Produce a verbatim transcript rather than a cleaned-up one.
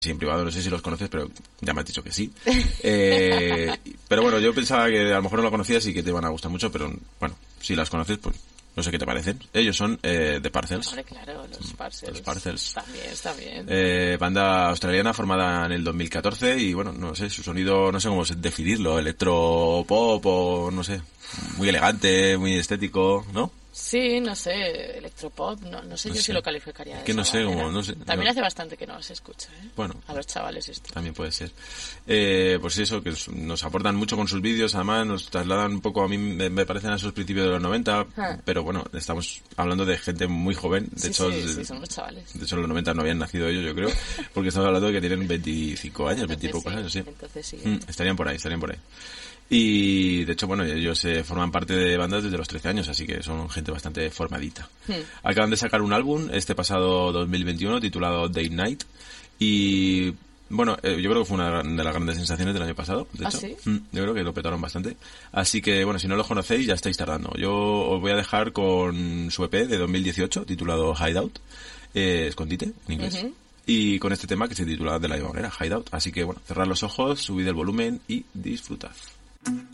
Sí, en privado, no sé si los conoces, pero ya me has dicho que sí. Eh, pero bueno, yo pensaba que a lo mejor no la conocías y que te iban a gustar mucho, pero bueno, si las conoces, pues no sé qué te parecen. Ellos son eh, The Parcels. Hombre, claro, los Parcels. Los Parcels. También, está bien. Eh, banda australiana formada en el dos mil catorce y bueno, no sé, su sonido, no sé cómo definirlo, electropop o no sé, muy elegante, muy estético, ¿no? Sí, no sé, electropop, no, no sé No yo sé. si lo calificaría de Es que no esa sé, manera. como, no sé. También no. hace bastante que no se escucha, ¿eh? Bueno. A los chavales esto. También puede ser. Eh, pues eso, que nos aportan mucho con sus vídeos, además nos trasladan un poco, a mí me, me parecen a esos principios de los noventa, Ah. pero bueno, estamos hablando de gente muy joven, de Sí, hecho, sí, de, sí, son los chavales. de hecho en los noventa no habían nacido ellos, yo creo, porque estamos hablando de que tienen veinticinco años, veinte y Entonces pocos sí, años, sí. entonces sí. Mm, estarían por ahí, estarían por ahí. Y de hecho, bueno, ellos eh, forman parte de bandas desde los trece años, así que son gente bastante formadita. Hmm. Acaban de sacar un álbum este pasado dos mil veintiuno titulado Day Night y bueno, eh, yo creo que fue una de las grandes sensaciones del año pasado, de ¿Ah, hecho. sí? Mm, yo creo que lo petaron bastante. Así que bueno, si no los conocéis ya estáis tardando. Yo os voy a dejar con su E P de dos mil dieciocho titulado Hideout, eh, escondite en inglés. Uh-huh. Y con este tema que se titula de la misma manera, Hideout. Así que bueno, cerrad los ojos, subid el volumen y disfrutad.